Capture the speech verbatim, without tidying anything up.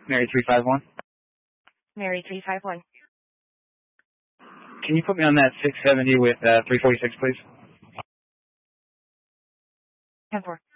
Mary three five one. Mary three five one. Can you put me on that six seventy with uh, three forty-six, please? ten four.